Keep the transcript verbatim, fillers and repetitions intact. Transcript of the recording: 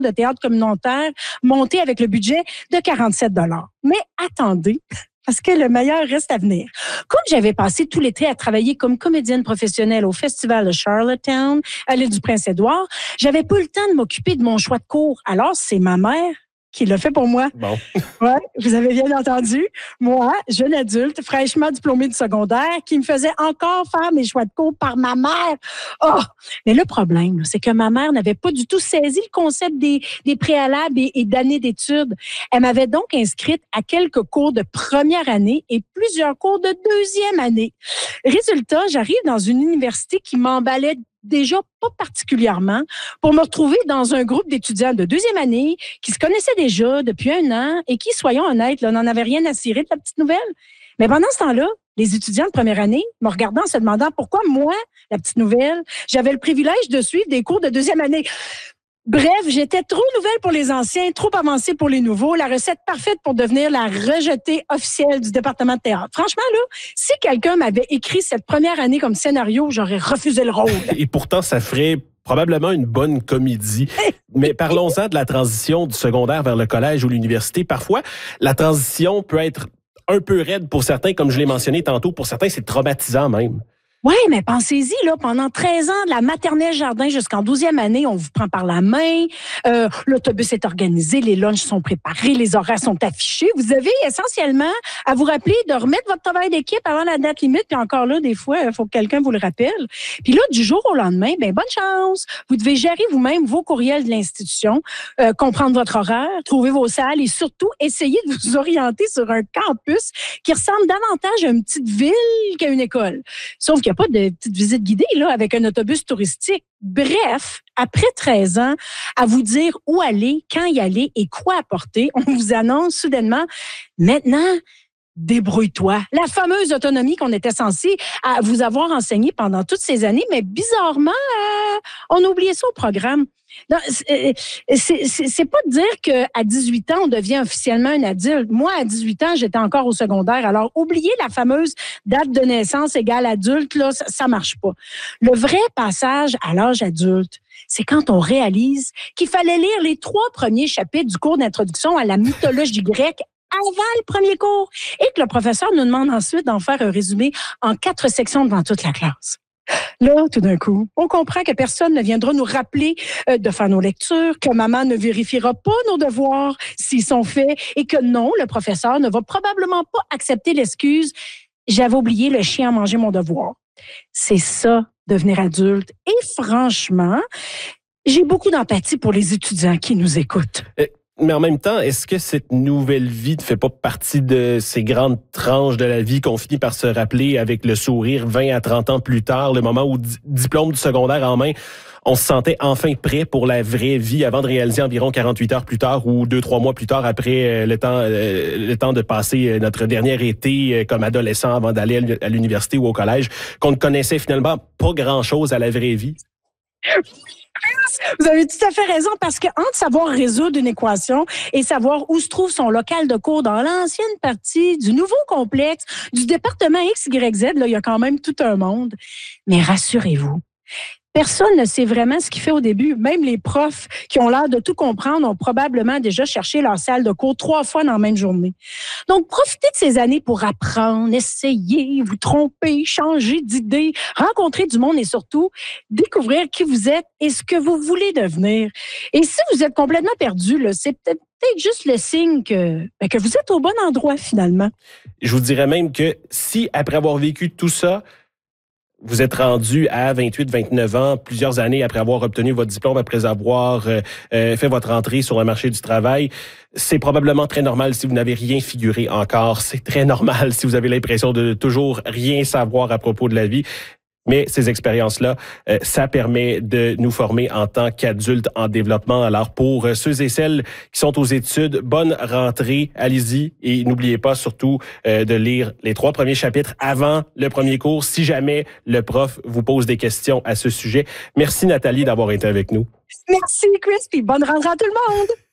de théâtre communautaire montée avec le budget de quarante-sept dollars. Mais attendez, parce que le meilleur reste à venir. Comme j'avais passé tout l'été à travailler comme comédienne professionnelle au Festival de Charlottetown, à l'île du Prince-Édouard, j'avais pas eu le temps de m'occuper de mon choix de cours. Alors, c'est ma mère qui l'a fait pour moi. Bon. Ouais, vous avez bien entendu. Moi, jeune adulte, fraîchement diplômée du secondaire, qui me faisait encore faire mes choix de cours par ma mère. Oh! Mais le problème, c'est que ma mère n'avait pas du tout saisi le concept des, des préalables et, et d'années d'études. Elle m'avait donc inscrite à quelques cours de première année et plusieurs cours de deuxième année. Résultat, j'arrive dans une université qui m'emballait déjà pas particulièrement, pour me retrouver dans un groupe d'étudiants de deuxième année qui se connaissaient déjà depuis un an et qui, soyons honnêtes, là, n'en avaient rien à cirer de la petite nouvelle. Mais pendant ce temps-là, les étudiants de première année me regardant en se demandant pourquoi moi, la petite nouvelle, j'avais le privilège de suivre des cours de deuxième année. Bref, j'étais trop nouvelle pour les anciens, trop avancée pour les nouveaux, la recette parfaite pour devenir la rejetée officielle du département de théâtre. Franchement, là, si quelqu'un m'avait écrit cette première année comme scénario, j'aurais refusé le rôle. Et pourtant, ça ferait probablement une bonne comédie. Mais parlons-en de la transition du secondaire vers le collège ou l'université. Parfois, la transition peut être un peu raide pour certains, comme je l'ai mentionné tantôt. Pour certains, c'est traumatisant même. Oui, mais pensez-y, là, pendant treize ans, de la maternelle jardin jusqu'en douzième année, on vous prend par la main, euh, l'autobus est organisé, les lunchs sont préparés, les horaires sont affichés. Vous avez essentiellement à vous rappeler de remettre votre travail d'équipe avant la date limite, puis encore là, des fois, il faut que quelqu'un vous le rappelle. Puis là, du jour au lendemain, ben bonne chance. Vous devez gérer vous-même vos courriels de l'institution, euh, comprendre votre horaire, trouver vos salles et surtout essayer de vous orienter sur un campus qui ressemble davantage à une petite ville qu'à une école. Sauf que Il n'y a pas de petite visite guidée là, avec un autobus touristique. Bref, après treize ans, à vous dire où aller, quand y aller et quoi apporter, on vous annonce soudainement, maintenant, débrouille-toi. La fameuse autonomie qu'on était censé à vous avoir enseignée pendant toutes ces années, mais bizarrement, euh, on a oublié ça au programme. Non, c'est, c'est, c'est pas de dire qu'à dix-huit ans, on devient officiellement un adulte. Moi, à dix-huit ans, j'étais encore au secondaire. Alors, oubliez la fameuse date de naissance égale adulte, là, ça, ça marche pas. Le vrai passage à l'âge adulte, c'est quand on réalise qu'il fallait lire les trois premiers chapitres du cours d'introduction à la mythologie grecque avant le premier cours et que le professeur nous demande ensuite d'en faire un résumé en quatre sections devant toute la classe. Là, tout d'un coup, on comprend que personne ne viendra nous rappeler euh, de faire nos lectures, que maman ne vérifiera pas nos devoirs s'ils sont faits et que non, le professeur ne va probablement pas accepter l'excuse « j'avais oublié le chien à manger mon devoir ». C'est ça, devenir adulte. Et franchement, j'ai beaucoup d'empathie pour les étudiants qui nous écoutent. Euh... Mais en même temps, est-ce que cette nouvelle vie ne fait pas partie de ces grandes tranches de la vie qu'on finit par se rappeler avec le sourire vingt à trente ans plus tard, le moment où, d- diplôme du secondaire en main, on se sentait enfin prêt pour la vraie vie avant de réaliser environ quarante-huit heures plus tard ou deux, trois mois plus tard après le temps, le temps de passer notre dernier été comme adolescent avant d'aller à l'université ou au collège, qu'on ne connaissait finalement pas grand-chose à la vraie vie? Vous avez tout à fait raison parce que entre savoir résoudre une équation et savoir où se trouve son local de cours dans l'ancienne partie du nouveau complexe du département X Y Z, là, il y a quand même tout un monde. Mais rassurez-vous, personne ne sait vraiment ce qu'il fait au début. Même les profs qui ont l'air de tout comprendre ont probablement déjà cherché leur salle de cours trois fois dans la même journée. Donc, profitez de ces années pour apprendre, essayer, vous tromper, changer d'idée, rencontrer du monde et surtout découvrir qui vous êtes et ce que vous voulez devenir. Et si vous êtes complètement perdu, là, c'est peut-être peut-être juste le signe que, ben, que vous êtes au bon endroit finalement. Je vous dirais même que si, après avoir vécu tout ça, vous êtes rendu à vingt-huit, vingt-neuf ans, plusieurs années après avoir obtenu votre diplôme, après avoir euh, fait votre entrée sur le marché du travail. C'est probablement très normal si vous n'avez rien figuré encore. C'est très normal si vous avez l'impression de toujours rien savoir à propos de la vie. Mais ces expériences-là, euh, ça permet de nous former en tant qu'adultes en développement. Alors pour euh, ceux et celles qui sont aux études, bonne rentrée, allez-y. Et n'oubliez pas surtout euh, de lire les trois premiers chapitres avant le premier cours si jamais le prof vous pose des questions à ce sujet. Merci Nathalie d'avoir été avec nous. Merci Chris, puis bonne rentrée à tout le monde!